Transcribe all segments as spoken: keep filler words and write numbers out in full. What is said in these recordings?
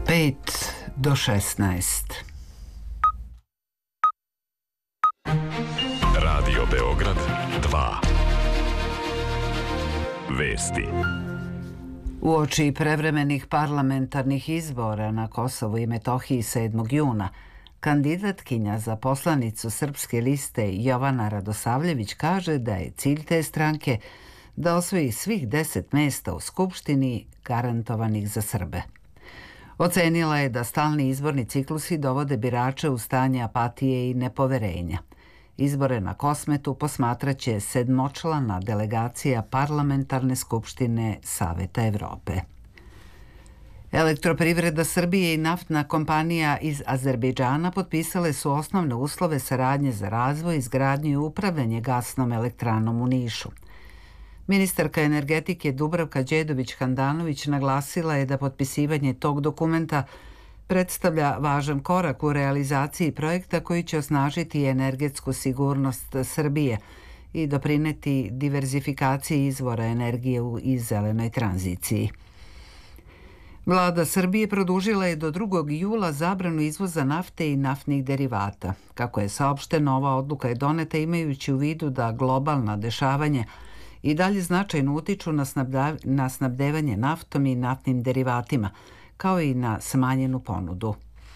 pet do šesnaest. Radio Beograd dva. Vesti. Uoči prevremenih parlamentarnih izbora na Kosovu i Metohiji sedmog juna, kandidatkinja za poslanicu Srpske liste Jovana Radosavljević kaže da je cilj te stranke da osvoji svih deset mesta u Skupštini garantovanih za Srbe. Ocenila je da stalni izborni ciklusi dovode birače u stanje apatije i nepoverenja. Izbore na Kosmetu posmatraće sedmočlana delegacija Parlamentarne skupštine Saveta Evrope. Elektroprivreda Srbije i naftna kompanija iz Azerbejdžana potpisale su osnovne uslove saradnje za razvoj, izgradnju i upravljanje gasnom elektranom u Nišu. Ministarka energetike Dubravka Đedović-Handanović naglasila je da potpisivanje tog dokumenta predstavlja važan korak u realizaciji projekta koji će osnažiti energetsku sigurnost Srbije i doprineti diverzifikaciji izvora energije i zelenoj tranziciji. Vlada Srbije produžila je do drugog jula zabranu izvoza nafte i naftnih derivata. Kako je saopšteno, ova odluka je doneta imajući u vidu da globalna dešavanja i dalje značajno utiču na, snabda, na snabdevanje naftom i naftnim derivatima, kao i na smanjenu ponudu.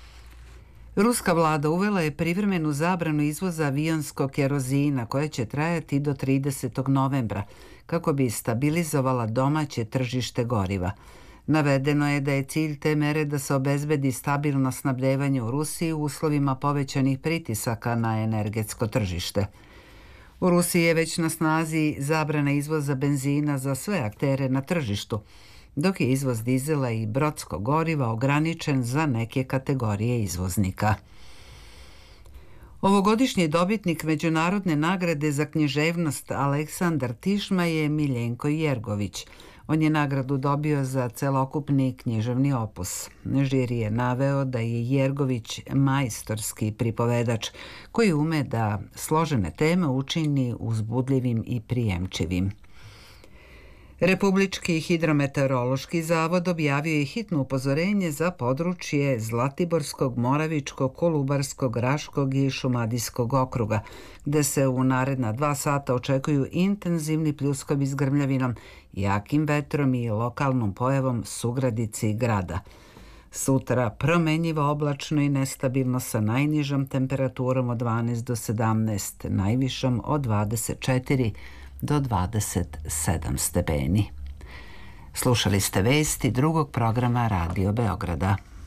Ruska vlada uvela je privremenu zabranu izvoza avionskog kerozina koja će trajati do tridesetog novembra, kako bi stabilizovala domaće tržište goriva. Navedeno je da je cilj te mere da se obezbedi stabilno snabdevanje u Rusiji u uslovima povećanih pritisaka na energetsko tržište. U Rusiji je već na snazi zabrana izvoza benzina za sve aktere na tržištu, dok je izvoz dizela i brodskog goriva ograničen za neke kategorije izvoznika. Ovogodišnji dobitnik međunarodne nagrade za književnost Aleksandar Tišma je Miljenko Jergović. On je nagradu dobio za celokupni književni opus. Žiri je naveo da je Jergović majstorski pripovedač koji ume da složene teme učini uzbudljivim i prijemčivim. Republički hidrometeorološki zavod objavio je hitno upozorenje za područje Zlatiborskog, Moravičkog, Kolubarskog, Raškog i Šumadijskog okruga, gde se u naredna dva sata očekuju intenzivni pljuskovi s grmljavinom, jakim vetrom i lokalnom pojavom sugradici grada. Sutra promenjivo oblačno i nestabilno sa najnižom temperaturom od dvanaest do sedamnaest, najvišom od dvadeset četiri do dvadeset sedam stepeni. Slušali ste vesti drugog programa Radio Beograda.